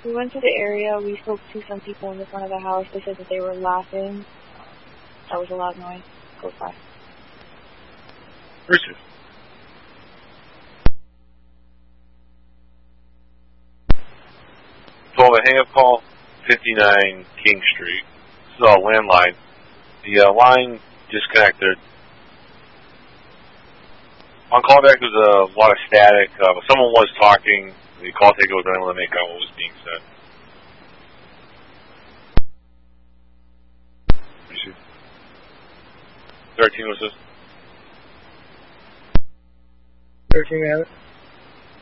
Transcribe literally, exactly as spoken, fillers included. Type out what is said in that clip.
We went to the area. We spoke to some people in the front of the house. They said that they were laughing. That was a loud noise. Go by. Richard. twelve a hang-up call, fifty-nine King Street. This is a landline. The uh, line disconnected. On callback, there was a lot of static. Uh, but someone was talking. The call taker was unable to make out what was being said. thirteen was this? thirteen, we have it.